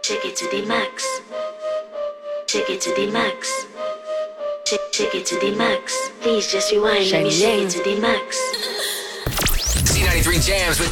Take it to the max. Take it to the max. Take it to the max. Please just rewind. Let me shake it to the max. C93 Jams with